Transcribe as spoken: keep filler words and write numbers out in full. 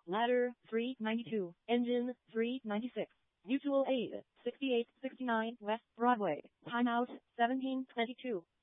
Ladder, three ninety-two. Engine, three ninety-six. Mutual aid, sixty-eight sixty-nine West Broadway. Timeout, seventeen twenty-two.